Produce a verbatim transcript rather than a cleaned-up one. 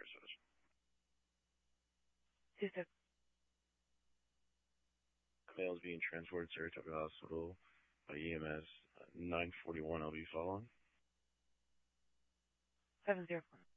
Sarasota. Two six. Male is being transported to Saratoga Hospital by E M S. Uh, nine forty-one, I'll be following. Seven zero four.